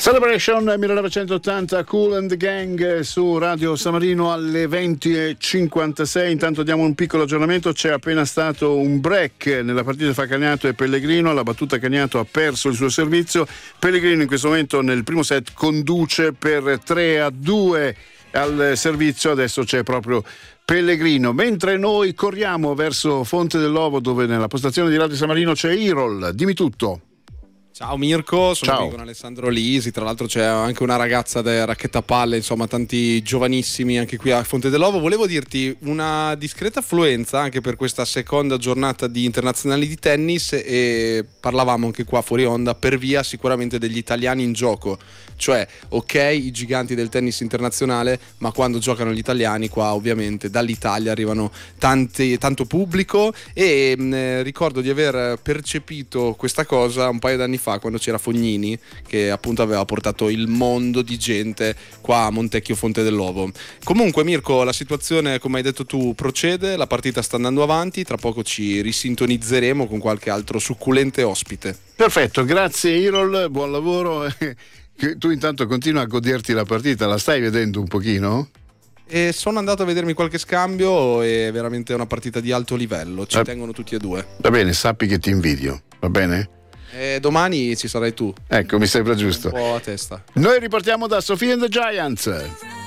Celebration 1980, Kool and the Gang su Radio San Marino alle 20:56. Intanto diamo un piccolo aggiornamento: c'è appena stato un break nella partita fra Cagnato e Pellegrino. La battuta Cagnato ha perso il suo servizio. Pellegrino in questo momento nel primo set conduce per 3-2 al servizio. Adesso c'è proprio Pellegrino, mentre noi corriamo verso Fonte dell'Ovo, dove nella postazione di Radio San Marino c'è Irol. Dimmi tutto. Ciao Mirko, sono Ciao. qui con Alessandro Lisi, tra l'altro c'è anche una ragazza del racchettapalle, insomma tanti giovanissimi anche qui a Fonte dell'Ovo. Volevo dirti una discreta affluenza anche per questa seconda giornata di internazionali di tennis, e parlavamo anche qua fuori onda per via sicuramente degli italiani in gioco, cioè ok i giganti del tennis internazionale, ma quando giocano gli italiani qua ovviamente dall'Italia arrivano tanto pubblico, e ricordo di aver percepito questa cosa un paio d'anni fa quando c'era Fognini, che appunto aveva portato il mondo di gente qua a Montecchio Fonte dell'Ovo. Comunque Mirko, la situazione come hai detto tu procede, la partita sta andando avanti, tra poco ci risintonizzeremo con qualche altro succulente ospite. Perfetto, grazie Irol, buon lavoro. Tu intanto continua a goderti la partita, la stai vedendo un pochino? E sono andato a vedermi qualche scambio, è veramente una partita di alto livello, ci tengono tutti e due. Va bene, sappi che ti invidio, va bene? E domani ci sarai tu. Ecco, mi sembra giusto. Un po' a testa. Noi ripartiamo da Sophie and the Giants.